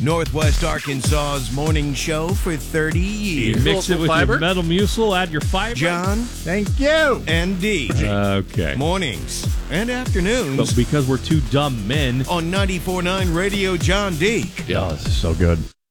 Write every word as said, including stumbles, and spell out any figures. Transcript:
Northwest Arkansas's morning show for thirty years. You mix it with fiber? your metal mucil, add your fiber. John Thank you. and D. Okay. Mornings and afternoons But because we're two dumb men. on ninety-four point nine Radio John D. Oh, this is so good.